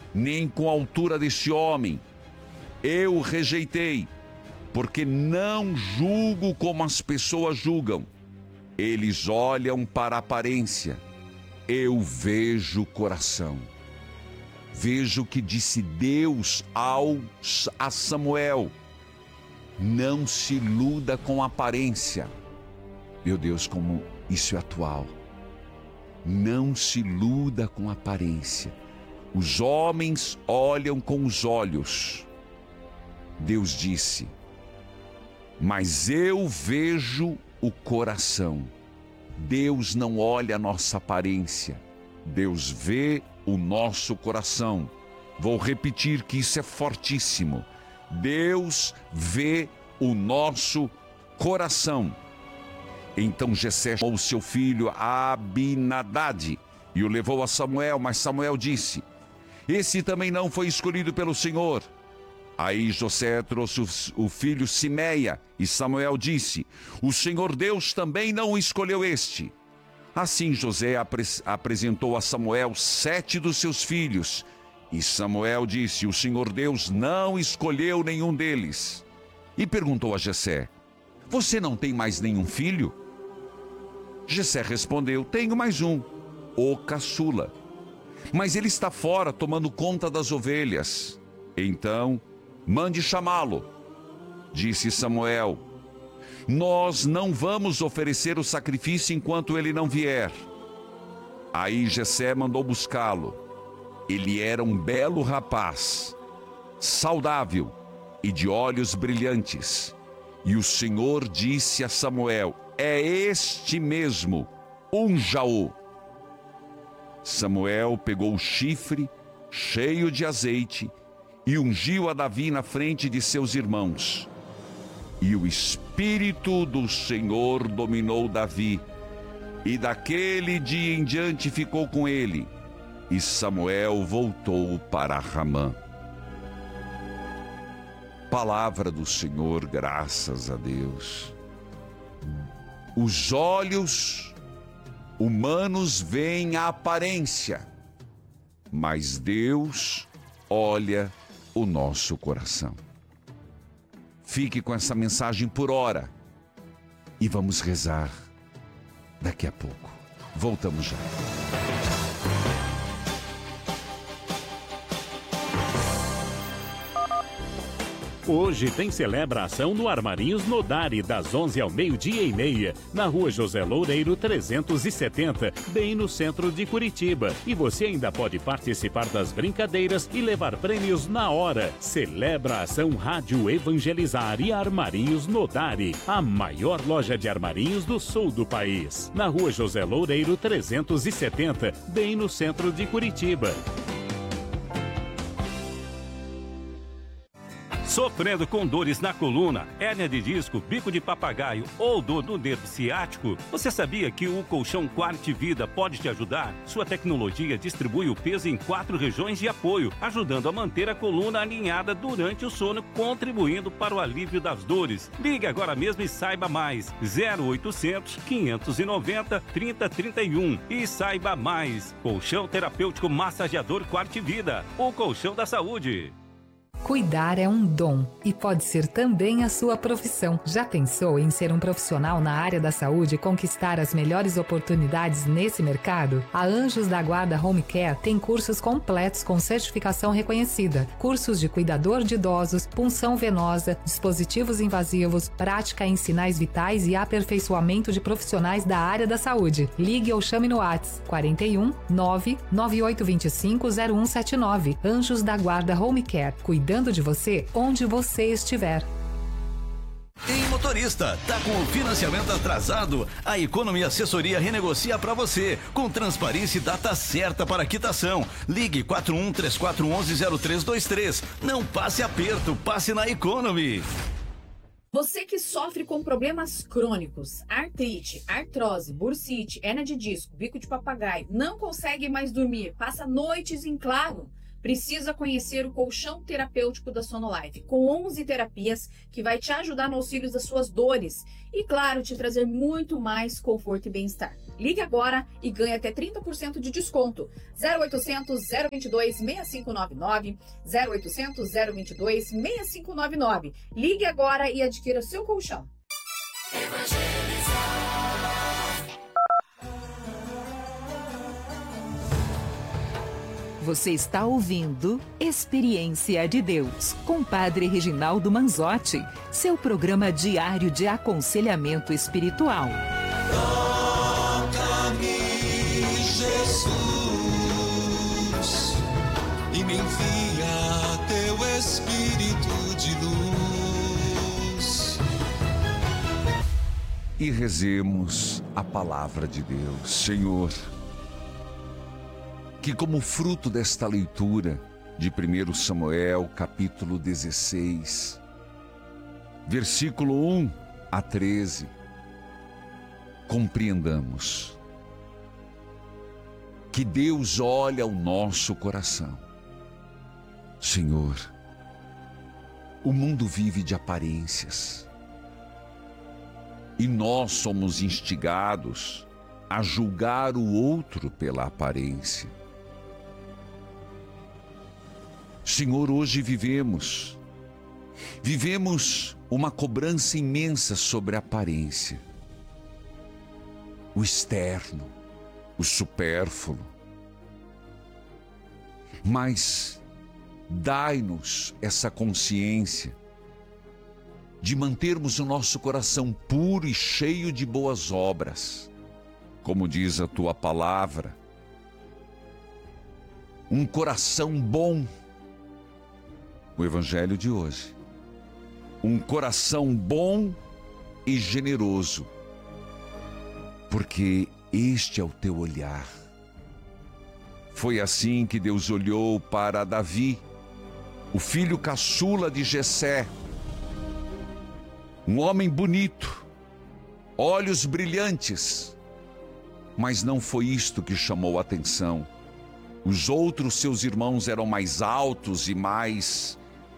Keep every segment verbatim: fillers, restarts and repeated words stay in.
nem com a altura deste homem. Eu o rejeitei, porque não julgo como as pessoas julgam. Eles olham para a aparência, eu vejo o coração. Vejo o que disse Deus ao, a Samuel: não se iluda com a aparência. Meu Deus, como isso é atual. Não se iluda com a aparência. Os homens olham com os olhos. Deus disse: mas eu vejo o coração. Deus não olha a nossa aparência, Deus vê o nosso coração. Vou repetir que isso é fortíssimo. Deus vê o nosso coração. Então Jessé chamou seu filho Abinadade e o levou a Samuel, mas Samuel disse: esse também não foi escolhido pelo Senhor. Aí Jessé trouxe o filho Simeia e Samuel disse: o Senhor Deus também não escolheu este. Assim José apre- apresentou a Samuel sete dos seus filhos. E Samuel disse: o Senhor Deus não escolheu nenhum deles. E perguntou a Jessé: você não tem mais nenhum filho? Jessé respondeu: tenho mais um, o caçula. Mas ele está fora tomando conta das ovelhas. Então, mande chamá-lo. Disse Samuel: nós não vamos oferecer o sacrifício enquanto ele não vier. Aí Jessé mandou buscá-lo. Ele era um belo rapaz, saudável e de olhos brilhantes. E o Senhor disse a Samuel: é este mesmo, unja-o. Samuel pegou o chifre cheio de azeite e ungiu a Davi na frente de seus irmãos. E o Espírito do Senhor dominou Davi, e daquele dia em diante ficou com ele. E Samuel voltou para Ramã. Palavra do Senhor, graças a Deus. Os olhos humanos veem a aparência, mas Deus olha o nosso coração. Fique com essa mensagem por hora e vamos rezar daqui a pouco. Voltamos já. Hoje tem celebração no Armarinhos Nodari, das onze ao meio-dia e meia, na rua José Loureiro trezentos e setenta, bem no centro de Curitiba. E você ainda pode participar das brincadeiras e levar prêmios na hora. Celebra a ação Rádio Evangelizar e Armarinhos Nodari, a maior loja de armarinhos do sul do país. Na rua José Loureiro trezentos e setenta, bem no centro de Curitiba. Sofrendo com dores na coluna, hérnia de disco, bico de papagaio ou dor no dedo ciático? Você sabia que o colchão Quarte Vida pode te ajudar? Sua tecnologia distribui o peso em quatro regiões de apoio, ajudando a manter a coluna alinhada durante o sono, contribuindo para o alívio das dores. Ligue agora mesmo e saiba mais. zero oitocentos, quinhentos e noventa, trinta trinta e um e saiba mais. Colchão terapêutico massageador Quarte Vida, o colchão da saúde. Cuidar é um dom e pode ser também a sua profissão. Já pensou em ser um profissional na área da saúde e conquistar as melhores oportunidades nesse mercado? A Anjos da Guarda Home Care tem cursos completos com certificação reconhecida. Cursos de cuidador de idosos, punção venosa, dispositivos invasivos, prática em sinais vitais e aperfeiçoamento de profissionais da área da saúde. Ligue ou chame no WhatsApp quarenta e um, nove nove oito dois cinco, zero um sete nove. Anjos da Guarda Home Care. Cuidando de você onde você estiver. Ei, motorista, tá com o financiamento atrasado? A Economy Assessoria renegocia para você, com transparência e data certa para quitação. Ligue quatro um três quatro um um zero três dois três. Não passe aperto, passe na Economy. Você que sofre com problemas crônicos, artrite, artrose, bursite, hérnia de disco, bico de papagaio, não consegue mais dormir, passa noites em claro. precisa conhecer o colchão terapêutico da Sonolife, com onze terapias que vai te ajudar no auxílio das suas dores e, claro, te trazer muito mais conforto e bem-estar. Ligue agora e ganhe até trinta por cento de desconto. zero oitocentos, zero vinte e dois, seis cinco nove nove, zero oitocentos, zero vinte e dois, seis cinco nove nove. Ligue agora e adquira seu colchão. Você está ouvindo Experiência de Deus, com Padre Reginaldo Manzotti, seu programa diário de aconselhamento espiritual. Toca-me, Jesus, e me envia teu Espírito de luz. E rezemos a palavra de Deus. Senhor, que como fruto desta leitura de primeiro Samuel, capítulo dezesseis, versículo um a treze, compreendamos que Deus olha o nosso coração. Senhor, o mundo vive de aparências e nós somos instigados a julgar o outro pela aparência. Senhor, hoje vivemos, vivemos uma cobrança imensa sobre a aparência, o externo, o supérfluo. Mas dai-nos essa consciência de mantermos o nosso coração puro e cheio de boas obras, como diz a tua palavra, um coração bom. O evangelho de hoje, um coração bom e generoso, porque este é o teu olhar. Foi assim que Deus olhou para Davi, o filho caçula de Jessé, um homem bonito, olhos brilhantes, mas não foi isto que chamou a atenção. Os outros seus irmãos eram mais altos e mais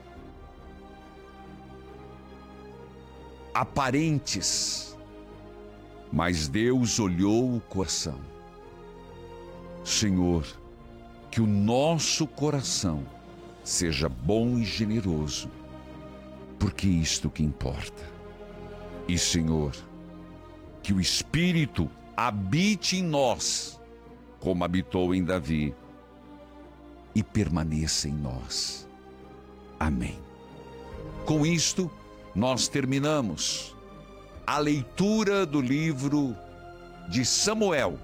aparentes, mas Deus olhou o coração. Senhor, que o nosso coração seja bom e generoso, porque isto que importa. E Senhor, que o Espírito habite em nós, como habitou em Davi, e permaneça em nós. Amém. Com isto, nós terminamos a leitura do livro de Samuel,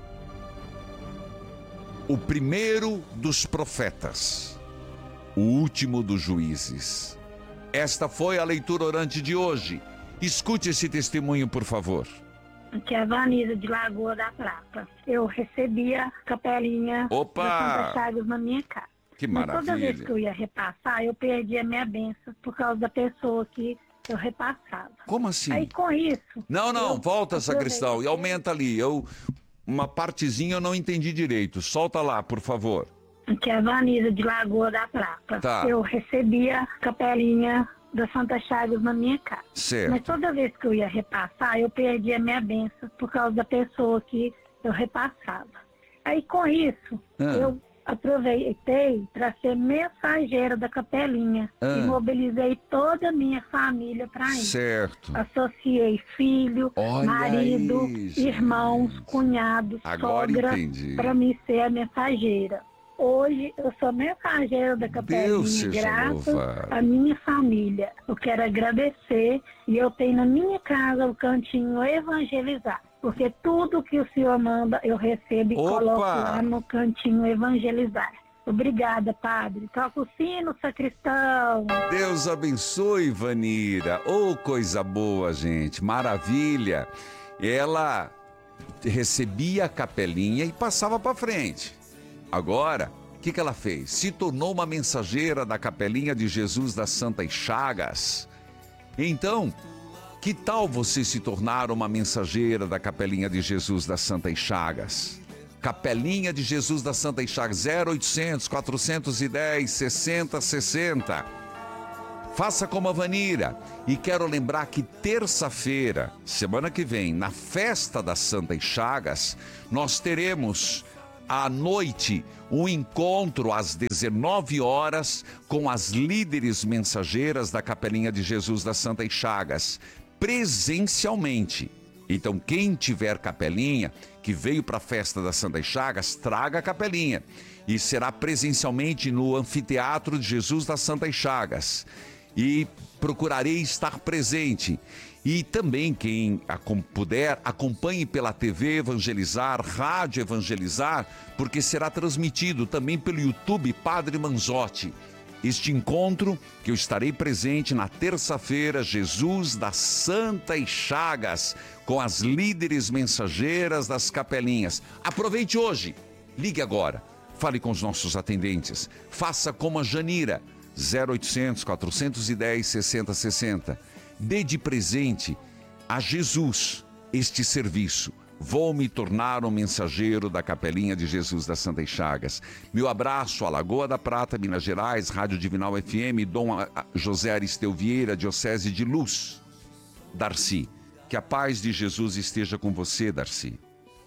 o primeiro dos profetas, o último dos juízes. Esta foi a leitura orante de hoje. Escute esse testemunho, por favor. Que é a Vanisa de Lagoa da Prata. Eu recebia a capelinha Opa! da Santa Chagas na minha casa. Que Mas maravilha. toda vez que eu ia repassar, eu perdia a minha bênção por causa da pessoa que eu repassava. Como assim? Aí com isso... Não, não, eu volta, sacristão, e aproveitei- aumenta ali. Eu, uma partezinha eu não entendi direito. Solta lá, por favor. Que é a Vanisa de Lagoa da Prata. Tá. Eu recebia a capelinha da Santa Chagas na minha casa. Certo. Mas toda vez que eu ia repassar, eu perdia a minha bênção por causa da pessoa que eu repassava. Aí com isso, Ah. eu aproveitei para ser mensageira da capelinha Ah. e mobilizei toda a minha família para ir. Certo. Associei filho, Olha marido, aí, gente. irmãos, cunhados, Agora sogra, entendi. para me ser a mensageira. Hoje eu sou mensageira da Deus capelinha, seja graças louvado. à minha família. Eu quero agradecer e eu tenho na minha casa o cantinho evangelizar. Porque tudo que o Senhor manda eu recebo e Opa! coloco lá no cantinho evangelizar. Obrigada, Padre. Toca o sino, sacristão. Deus abençoe, Vanira. Oh, coisa boa, gente. Maravilha. Ela recebia a capelinha e passava para frente. Agora, o que, que ela fez? Se tornou uma mensageira da capelinha de Jesus das Santas Chagas. Então, que tal você se tornar uma mensageira da capelinha de Jesus das Santas Chagas? Capelinha de Jesus da Santa Chagas, zero oitocentos, quatrocentos e dez, sessenta sessenta. Faça como a Vanira. E quero lembrar que terça-feira, semana que vem, na festa da Santa Chagas, nós teremos à noite um encontro às dezenove horas com as líderes mensageiras da Capelinha de Jesus da Santa Chagas, presencialmente. Então, quem tiver capelinha, que veio para a festa da Santa Chagas, traga a capelinha. E será presencialmente no Anfiteatro de Jesus da Santa Chagas. E procurarei estar presente. E também, quem puder, acompanhe pela T V Evangelizar, Rádio Evangelizar, porque será transmitido também pelo YouTube Padre Manzotti. Este encontro que eu estarei presente na terça-feira, Jesus da Santa Chagas, com as líderes mensageiras das capelinhas. Aproveite hoje, ligue agora, fale com os nossos atendentes, faça como a Janira, zero oitocentos, quatrocentos e dez, sessenta sessenta. Dê de presente a Jesus este serviço. Vou me tornar um mensageiro da Capelinha de Jesus da Santa Chagas. Meu abraço a Lagoa da Prata, Minas Gerais, Rádio Divinal F M, Dom José Aristeu Vieira, Diocese de Luz. Darcy, que a paz de Jesus esteja com você, Darcy.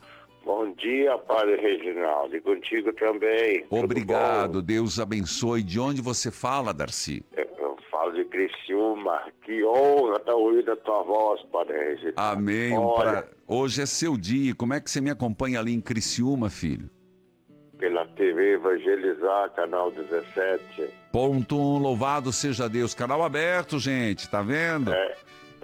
Bom dia, Padre Reginaldo, e contigo também. Obrigado, Deus abençoe. De onde você fala, Darcy? Eu falo de Criciúma. Que honra estar ouvindo a tua voz, Padre Reginaldo. Amém. Olha, pra... Hoje é seu dia. Como é que você me acompanha ali em Criciúma, filho? Pela T V Evangelizar, canal dezessete. Ponto um, louvado seja Deus. Canal aberto, gente, tá vendo? É,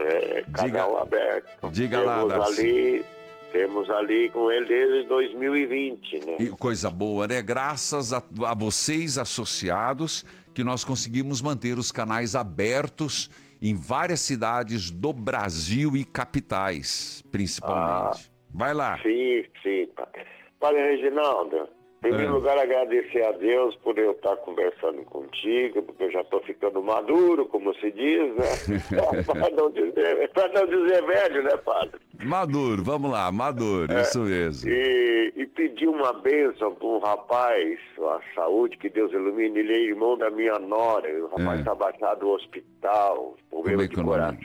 é canal Diga... aberto. Diga temos lá, Darcy. ali, temos ali com ele desde dois mil e vinte, né? E coisa boa, né? Graças a, a vocês, associados, que nós conseguimos manter os canais abertos em várias cidades do Brasil e capitais, principalmente. Ah, vai lá. Sim, sim. Padre Reginaldo, em primeiro é. lugar, agradecer a Deus por eu estar conversando contigo, porque eu já estou ficando maduro, como se diz, né? Para não dizer, para não dizer velho, né, padre? Maduro, vamos lá, maduro, é, isso mesmo. E, e pedir uma bênção para um rapaz, a saúde, que Deus ilumine, ele é irmão da minha nora, o rapaz está é. baixado no hospital, problema de coração.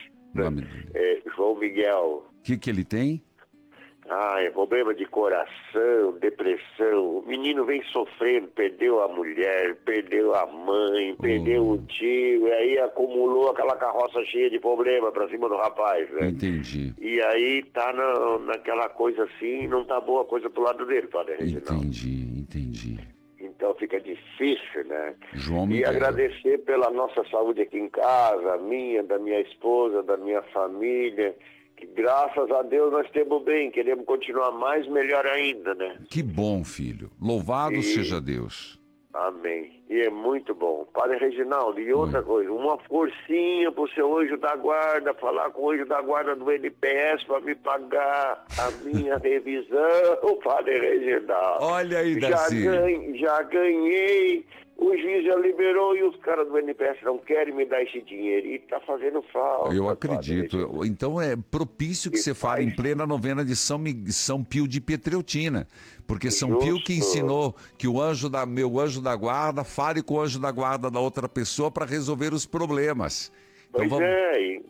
É, João Miguel. O que que ele tem? Ah, é problema de coração, depressão. O menino vem sofrendo, perdeu a mulher, perdeu a mãe, perdeu oh. o tio, e aí acumulou aquela carroça cheia de problema pra cima do rapaz, né? Entendi. E aí tá na, naquela coisa assim, não tá boa coisa pro lado dele, Padre Reginaldo. Entendi, entendi. Então fica difícil, né? João Miguel. E agradecer pela nossa saúde aqui em casa, a minha, da minha esposa, da minha família. Graças a Deus nós temos bem, queremos continuar mais, melhor ainda, né? Que bom, filho. Louvado e... seja Deus. Amém. E é muito bom. Padre Reginaldo, e outra Oi. coisa, uma forcinha pro seu anjo da guarda, falar com o anjo da guarda do N P S para me pagar a minha revisão, Padre Reginaldo. Olha aí, já Darcy. Ganhei, já ganhei. O juiz já liberou e os caras do N P S não querem me dar esse dinheiro. E tá fazendo falta. Eu acredito. Padre. Então é propício que e você fale faz... em plena novena de São, São Pio de Pietreutina. Porque São Justo. Pio que ensinou que o anjo da, meu anjo da guarda fale com o anjo da guarda da outra pessoa para resolver os problemas. Pois então, vamos... é,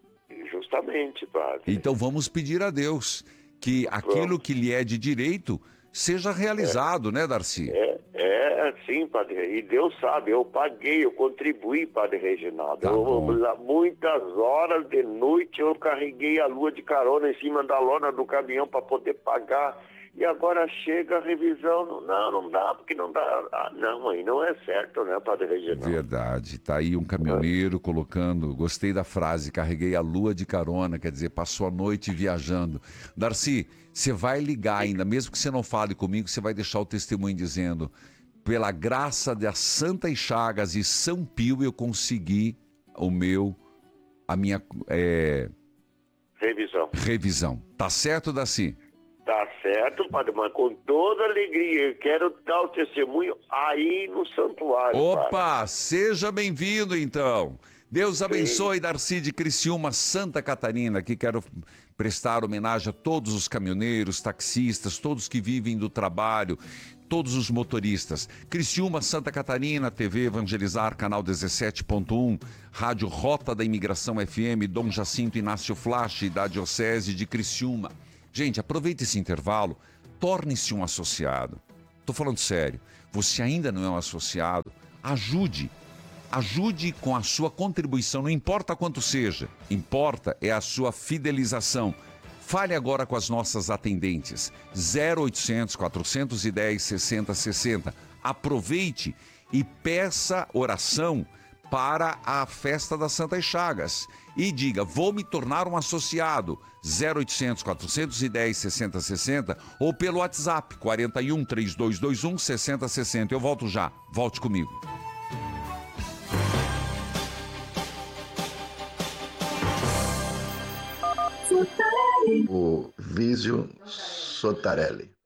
justamente, padre. Então vamos pedir a Deus que aquilo vamos. que lhe é de direito seja realizado, é. né, Darcy? É. É, sim, Padre, e Deus sabe, eu paguei, eu contribuí, Padre Reginaldo. Tá eu, muitas horas de noite eu carreguei a lua de carona em cima da lona do caminhão para poder pagar. E agora chega a revisão, não, não dá, porque não dá. Ah, não, aí não é certo, né, Padre Reginaldo? Verdade, tá aí um caminhoneiro é. colocando, gostei da frase, carreguei a lua de carona, quer dizer, passou a noite viajando. Darcy, você vai ligar ainda, mesmo que você não fale comigo, você vai deixar o testemunho dizendo, pela graça das Santas Chagas e São Pio, eu consegui o meu, a minha é... revisão. Revisão. Tá certo, Darcy? Tá certo, padre, mas com toda alegria. Eu quero dar o testemunho aí no santuário. Opa, padre. Seja bem-vindo, então. Deus abençoe, Darcy de Criciúma, Santa Catarina. Aqui quero prestar homenagem a todos os caminhoneiros, taxistas, todos que vivem do trabalho, todos os motoristas. Criciúma, Santa Catarina, T V Evangelizar, canal dezessete ponto um, Rádio Rota da Imigração F M, Dom Jacinto Inácio Flache, da Diocese de Criciúma. Gente, aproveite esse intervalo, torne-se um associado. Estou falando sério, você ainda não é um associado, ajude. Ajude com a sua contribuição, não importa quanto seja, importa é a sua fidelização. Fale agora com as nossas atendentes, zero oitocentos, quatrocentos e dez, sessenta sessenta. Aproveite e peça oração para a festa das Santas Chagas. E diga, vou me tornar um associado, zero oitocentos, quatrocentos e dez, sessenta sessenta, ou pelo WhatsApp, quarenta e um, trinta e dois vinte e um, sessenta sessenta. Eu volto já, volte comigo. O Vísio Sotarelli.